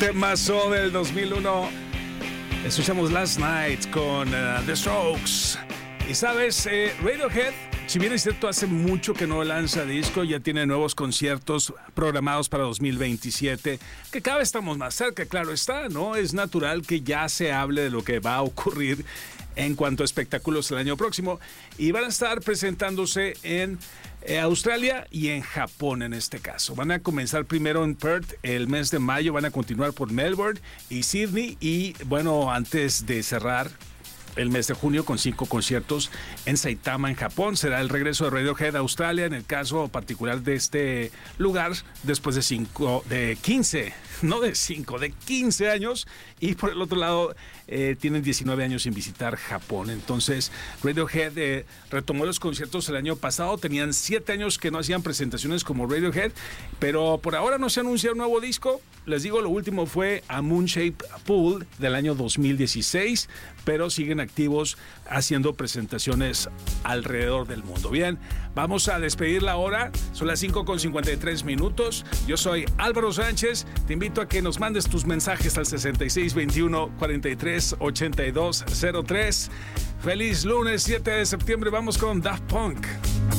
Temazo del 2001. Escuchamos Last Night con The Strokes. Y sabes, Radiohead, si bien es cierto, hace mucho que no lanza disco, ya tiene nuevos conciertos programados para 2027, que cada vez estamos más cerca, claro está, ¿no? Es natural que ya se hable de lo que va a ocurrir en cuanto a espectáculos el año próximo, y van a estar presentándose en Australia y en Japón en este caso. Van a comenzar primero en Perth el mes de mayo, van a continuar por Melbourne y Sydney, y bueno, antes de cerrar el mes de junio con 5 conciertos en Saitama, en Japón. Será el regreso de Radiohead a Australia, en el caso particular de este lugar, después de 15 años. Y por el otro lado, tienen 19 años sin visitar Japón. Entonces, Radiohead retomó los conciertos el año pasado. Tenían 7 años que no hacían presentaciones como Radiohead, pero por ahora no se anuncia un nuevo disco. Les digo, lo último fue A Moon-Shaped Pool del año 2016, pero siguen activos haciendo presentaciones alrededor del mundo. Bien, vamos a despedir la hora. Son las 5:53. Yo soy Álvaro Sánchez. Te invito a que nos mandes tus mensajes al 6621-438203. Feliz lunes 7 de septiembre. Vamos con Daft Punk.